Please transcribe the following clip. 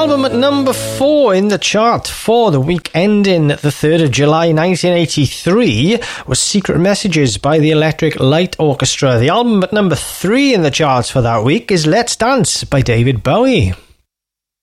album at number 4 in the chart for the week ending the 3rd of July 1983 was Secret Messages by the Electric Light Orchestra. The album at number 3 in the charts for that week is Let's Dance by David Bowie.